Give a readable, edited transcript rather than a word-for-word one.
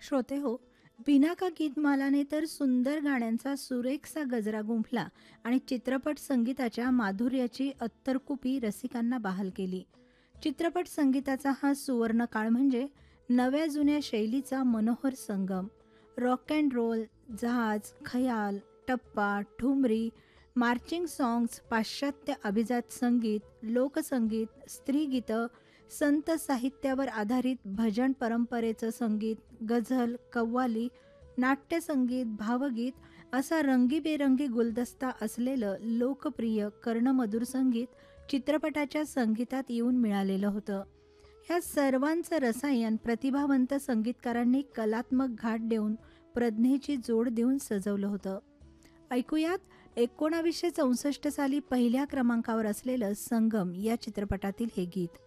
श्रोते हो, बिना का गीतमालाने तर सुंदर गाण्यांचा सुरेखसा गजरा गुंफला आणि चित्रपट संगीताच्या माधुर्याची अत्तरकुपी रसिकांना बहाल केली. चित्रपट संगीताचा हा सुवर्ण काळ म्हणजे नव्या जुन्या शैलीचा मनोहर संगम. रॉक अँड रोल, जहाज, खयाल, टप्पा, ठुमरी, मार्चिंग सॉंग्स, पाश्चात्य अभिजात संगीत, लोकसंगीत, स्त्रीगीतं, संत साहित्यावर आधारित भजन परंपरेचं संगीत, गझल, कव्वाली, नाट्यसंगीत, भावगीत असा रंगीबेरंगी गुलदस्ता असलेलं लोकप्रिय कर्णमधुर संगीत चित्रपटाच्या संगीतात येऊन मिळालेलं होतं. ह्या सर्वांचं रसायन प्रतिभावंत संगीतकारांनी कलात्मक घाट देऊन प्रज्ञेची जोड देऊन सजवलं होतं. ऐकूयात 1964 साली पहिल्या क्रमांकावर असलेलं संगम या चित्रपटातील हे गीत.